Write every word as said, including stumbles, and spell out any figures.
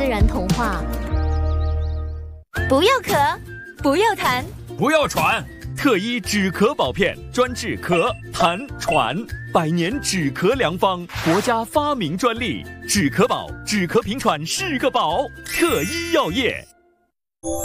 然童话。不要咳，不要痰， 不要喘。特医止咳宝片，专治咳、痰、喘，百年止咳良方，国家发明专利。止咳宝，止咳平喘是个宝。特医药业。